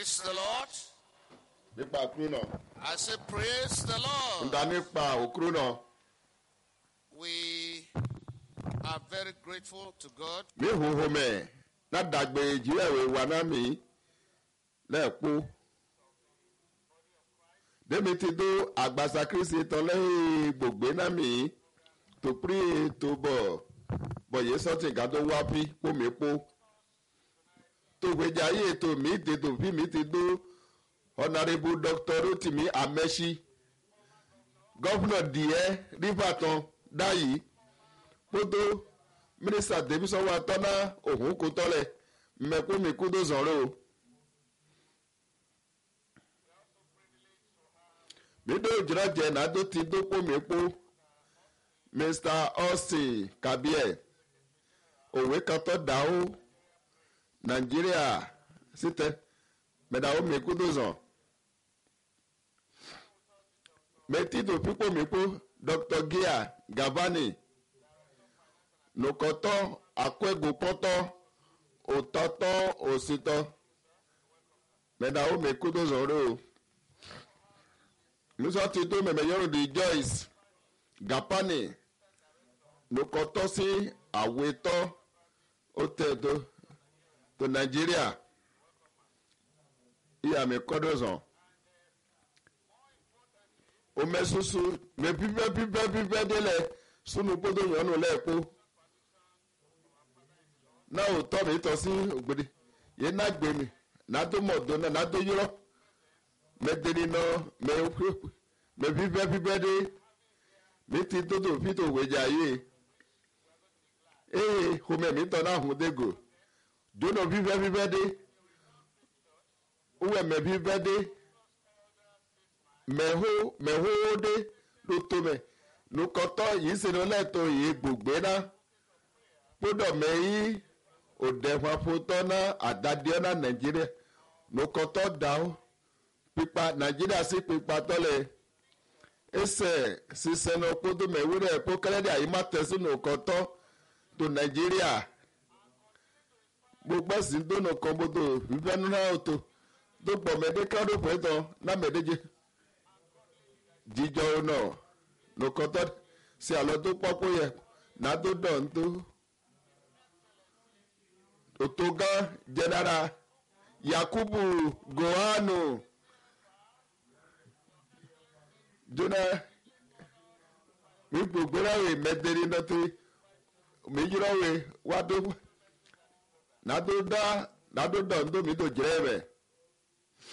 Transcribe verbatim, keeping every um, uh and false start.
Praise the Lord. nípa òkúrú náà. I say, praise the ń Lord. da nípa òkúrú náà. We are very grateful to God mi huhu mẹ n'adagbe ìjírẹ̀wé wa náà mi lẹ́ẹ̀kú. dèmi ti dó àgbàsá kristi tán lẹ́yìn gbògbé náà mi tó pírí tó bọ̀ bọ̀yé sọ́tì ká tó wá bí pómi pó. tó gbèjà ayé ètò mi tètò bí mi ti dó honourable doctor rotimi amechi gọ́fúnà díẹ̀ rífàtàn dáyìí kótó mínísítà tẹ̀mísọ́wọ́ atọ́nà òhun kò tọ́lẹ̀ mẹ́kúnmi kúndó zọ̀rọ̀ o. mídó ìjìnàjẹ nàdó ti dópò mẹ́pó mr austin kabiẹ òwe kan tó dà ó nàìjíríà sítẹ mẹ́dàwó mẹ́kúndó zọ̀ mẹ́tìdò pípò mẹ́pó dr gia gavani nukɔtɔ akɔɛgopɔtɔ òtɔtɔ òsitɔ mɛdawo mekudo zɔrɔ o nusɔti tó mɛmɛyɔrɔ di joyce gapani nukɔtɔ sí awetɔ òtɛ tó tó nàìjíríà ìyàmì kɔdɔ zɔn omɛsusu mɛpipɛpipɛpipɛ délɛ sunu kpódó yɔnu lɛɛkó. náà ò tọ́ mi tọ́ sí ògbèdè yẹn náà gbé mi náà tó mọ̀ tó náà náà tó yúrọ́ mẹ́tẹ́ni náà mẹ́ fífẹ́ fífẹ́ dé mi ti tó tó fi tó wẹ̀jà yé ee homẹ́ mi tọ́ náà hùn dégò jóná fífẹ́ fífẹ́ dé wẹ̀ mẹ́ fífẹ́ dé mẹ́hó mẹ́hó dé ló tó mẹ́ nukọ́tọ́ yìí sinú lẹ́tọ̀ yìí gbògbé náà kódọ̀ mẹ́yìí òdẹ̀fọ̀fọ̀tọ́nà àdádìọ́nà nàìjíríà nukọ́tọ́ dáwọ́ pípa nàìjíríà sí pípa tọ́lẹ̀ ẹsẹ̀ sísẹ́nà kótó mẹ́wúrẹ́ pókẹ́lẹ́dẹ́ àyè má tẹ̀sí nukọ́tọ́ tó nàìjíríà gbogbo ẹ̀sìn tó nùkọ́ bótó fífẹ́nu náà tó tó pọ̀ mẹ́dẹ́ káwọ́ pọ̀ tán náà mẹ́dẹ́jẹ́ jíjọ́ náà nukọ́tọ́ sí àlọ́ tó pọ́pọ́ yẹ náà tó dọ̀ ń tó. Otogan General Yakubu Gohanu jona mi gbogbo rawe mẹtẹri nọtẹ mi yọrọwe wado nado da nado dọ ndomi do jẹrẹ rẹ.